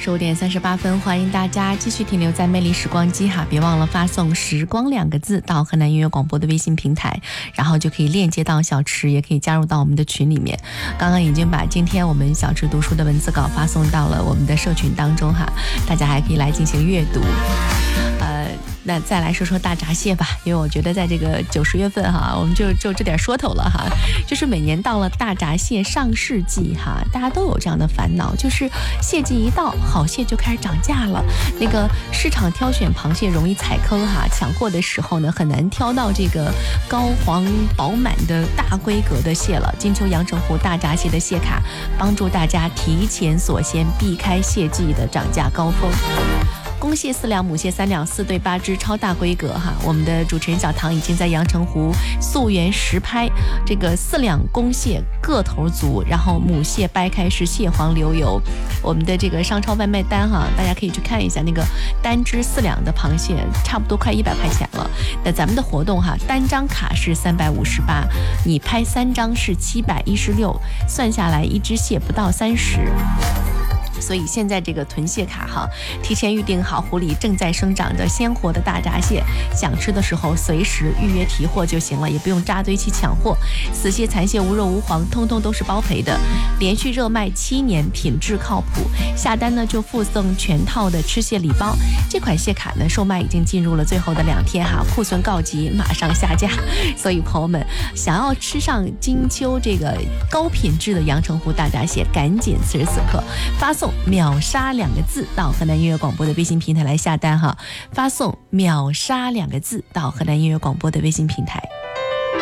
15点38分，欢迎大家继续停留在魅力时光机哈，别忘了发送时光2个字到河南音乐广播的微信平台，然后就可以链接到小池，也可以加入到我们的群里面。刚刚已经把今天我们小池读书的文字稿发送到了我们的社群当中哈，大家还可以来进行阅读。那再来说说大闸蟹吧，因为我觉得在这个9、10月份哈，我们就这点说头了哈，就是每年到了大闸蟹上市季哈，大家都有这样的烦恼，就是蟹季一到，好蟹就开始涨价了。那个市场挑选螃蟹容易踩坑哈，抢货的时候呢，很难挑到这个膏黄饱满的大规格的蟹了。金秋阳澄湖大闸蟹的蟹卡，帮助大家提前锁鲜，避开蟹季的涨价高峰。公蟹4两，母蟹3两，4对8只，超大规格哈！我们的主持人小唐已经在阳澄湖溯源实拍这个4两公蟹个头足，然后母蟹掰开是蟹黄流油。我们的这个商超外卖单哈，大家可以去看一下，那个单只4两的螃蟹差不多快100块钱了。那咱们的活动哈，单张卡是358，你拍3张是716，算下来一只蟹不到30。所以现在这个囤蟹卡哈，提前预定好湖里正在生长的鲜活的大闸蟹，想吃的时候随时预约提货就行了，也不用扎堆去抢货。死蟹、残蟹无肉无黄，通通都是包赔的，连续热卖7年，品质靠谱。下单呢就附送全套的吃蟹礼包。这款蟹卡呢售卖已经进入了最后的2天哈，库存告急，马上下架。所以朋友们想要吃上金秋这个高品质的阳澄湖大闸蟹，赶紧此时此刻发送秒杀2个字到河南音乐广播的微信平台来下单哈，发送秒杀2个字到河南音乐广播的微信平台。